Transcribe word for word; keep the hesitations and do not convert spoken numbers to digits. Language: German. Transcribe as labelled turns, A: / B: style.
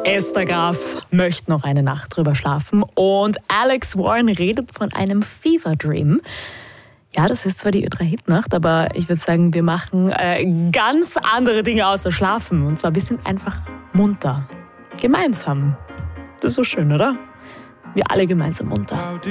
A: Esther Graf möchte noch eine Nacht drüber schlafen und Alex Warren redet von einem Fever Dream. Ja, das ist zwar die Ö drei Hitnacht, aber ich würde sagen, wir machen äh, ganz andere Dinge außer schlafen. Und zwar, wir sind einfach munter. Gemeinsam. Das ist so schön, oder? Wir alle gemeinsam munter.